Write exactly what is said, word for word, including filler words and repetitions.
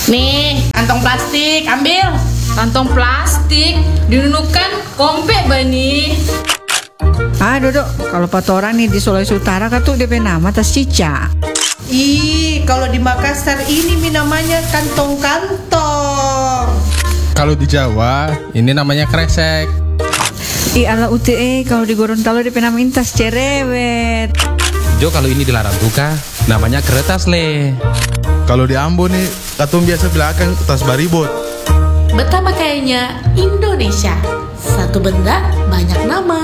Nih, kantong plastik, ambil. Kantong plastik dinunukan kompek bani. Ah, Dodok, kalau patoran nih di Sulawesi Utara kan tuh D P nama tas cica. Ih, kalau di Makassar ini mi namanya kantong-kantong. Kalau di Jawa, ini namanya kresek. Ih, ala U T E kalau di Gorontalo D P nama tas cerewet. Jo, kalau ini dilarang buka, namanya kertas le. Kalau di Ambon nih, katong biasa belakang tas baribot. Betapa kayaknya Indonesia. Satu benda banyak nama.